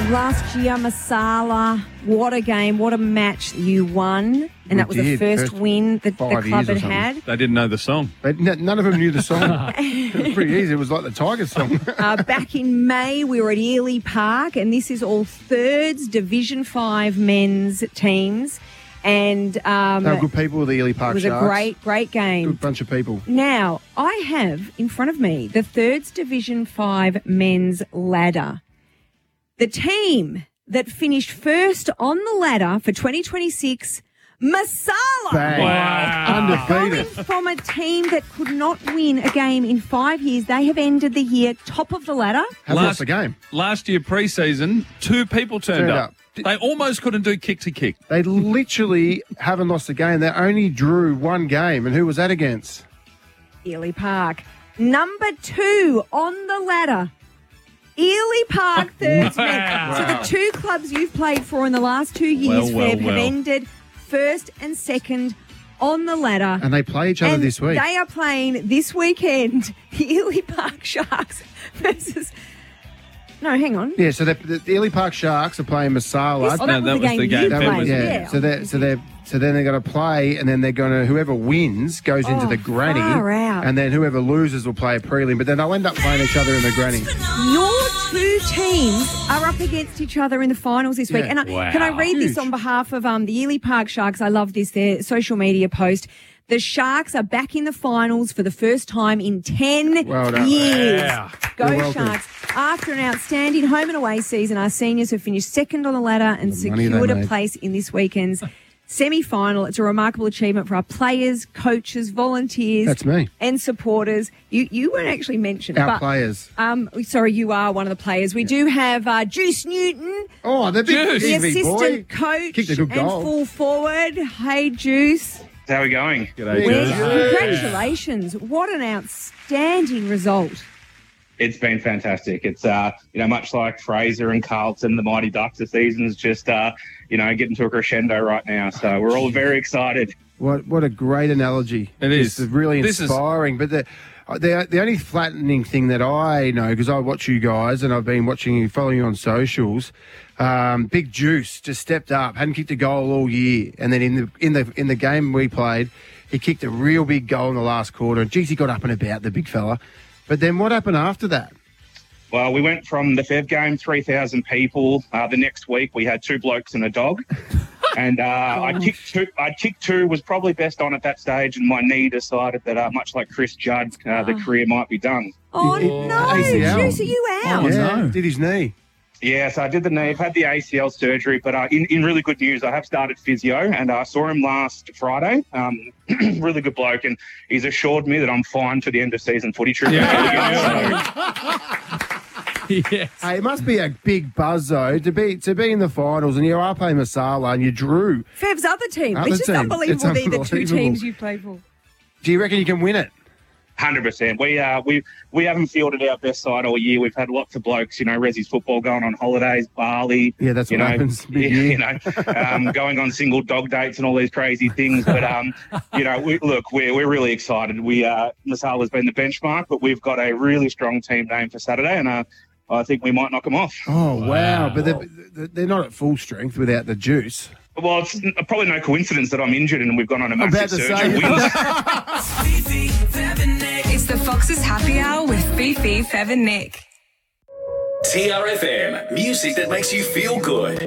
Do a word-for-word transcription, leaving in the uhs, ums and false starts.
last year, Masala, what a game, what a match you won. And We that was the did. first, First win that the five club years or had something. had. They didn't know the song. They, n- none of them knew the song. It was pretty easy. It was like the Tigers song. Uh, back in May, we were at Ely Park, and this is all Thirds Division five men's teams. And um, They were good people, the Ely Park it was Sharks. a great, great game. Good bunch of people. Now, I have in front of me the Thirds Division five men's ladder. The team that finished first on the ladder for twenty twenty-six, Masala. Bang. Wow. Going Undefeated. from a team that could not win a game in five years, they have ended the year top of the ladder. Have Last- lost the game. Last year pre-season, two people turned, Turned up. up. They almost couldn't do kick to kick. They literally haven't lost a game. They only drew one game. And who was that against? Ely Park. Number two on the ladder. Ely Park Thirds Wow. men. So the two clubs you've played for in the last two years, Well, well, Feb, have well. ended first and second on the ladder. And they play each other And this week. they are playing this weekend the Ely Park Sharks versus... No, hang on. Yeah, so the, the Ely Park Sharks are playing Masala. Oh, No, that, that was was the the game game you Feb played. was- yeah. Yeah. So they so they so then they're going to play, and then they're going to whoever wins goes into Oh, the granny, far out. and then whoever loses will play a prelim. But then they'll end up playing each other in the granny. Your two teams are up against each other in the finals this week. Yeah. And I, Wow. can I read this Huge. on behalf of um, the Ely Park Sharks? I love this, their social media post. The Sharks are back in the finals for the first time in ten Well done. years. Wow. Go You're welcome. Sharks. After an outstanding home and away season, our seniors have finished second on the ladder and The money they secured a made. place in this weekend's semi-final. It's a remarkable achievement for our players, coaches, volunteers, That's me. and supporters. You you weren't actually mentioned. Our but, players. Um, sorry, you are one of the players. We do have uh, Juice Newton, Oh, the big, Juice. the big boy. assistant coach Kicked a good and goal. full forward. Hey, Juice. How are we going? G'day, Well, Juice. congratulations. What an outstanding result. It's been fantastic. It's, uh, you know, much like Fraser and Carlton, the Mighty Ducks, the season's just, uh, you know, getting to a crescendo right now. So we're all very excited. What what a great analogy. It is. It's really This is- inspiring. But the, the the only flattening thing that I know, because I watch you guys and I've been watching you, following you on socials, um, Big Juice just stepped up, hadn't kicked a goal all year. And then in the in the in the game we played, he kicked a real big goal in the last quarter. And geez, he got up and about, the big fella. But then what happened after that? Well, we went from the Fev game, three thousand people. Uh, the next week, we had two blokes and a dog. And uh, I kicked two. I kicked two. Was probably best on at that stage, and my knee decided that, uh, much like Chris Judd, uh, the career might be done. Oh, It- no. A C L. Juice, are you out? Oh, yeah, no. did his knee. Yeah, so I did the knee. I've had the A C L surgery, but uh, in, in really good news, I have started physio, and I saw him last Friday. Um, really good bloke, and he's assured me that I'm fine for the end of season footy trip. Yes. Hey, it must be a big buzz though to be to be in the finals, and you are playing Masala and you drew. Fev's other team. Other it's just team. unbelievable. It's They're the two unbelievable. teams you've played for. Do you reckon you can win it? Hundred percent. We uh we we haven't fielded our best side all year. We've had lots of blokes, you know, Resi's football going on holidays, Bali. Yeah, that's you what know, happens. Big You year. know, um, going on single dog dates and all these crazy things. But um, you know, we, look, we're we're really excited. We uh, Masala's been the benchmark, but we've got a really strong team name for Saturday, and uh, I think we might knock them off. Oh wow! But they're, they're not at full strength without the juice. Well, it's probably no coincidence that I'm injured and we've gone on a I'm massive about to surge. say. It's the Fox's Happy Hour with Fifi, Fev and Nick. T R F M, music that makes you feel good.